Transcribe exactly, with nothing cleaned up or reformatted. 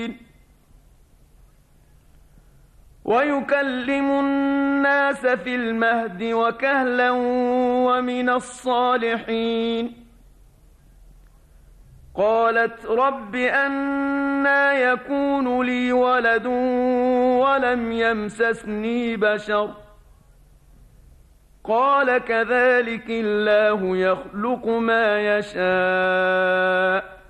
ويكلم الناس في المهد وكهلا ومن الصالحين. قالت رب أنى يكون لي ولد ولم يمسسني بشر قال كذلك الله يخلق ما يشاء